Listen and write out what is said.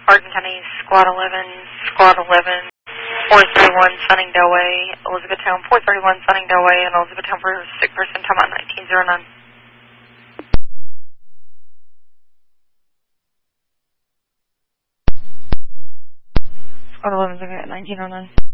Hardin County, Squad 11, 431 Sunningdale Way, Elizabethtown, 431 Sunningdale Way, and Elizabethtown for a sick person, time out 1909. Squad 11's okay at 1909.